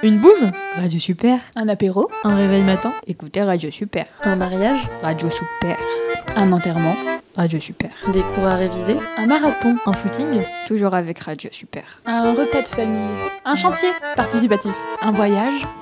Une boum, Radio Super. Un apéro, Un réveil matin, écoutez Radio Super. un mariage, Radio Super. un enterrement, Radio Super. Des cours à réviser, un marathon, Un footing, toujours avec Radio Super. un repas de famille, un chantier participatif, un voyage,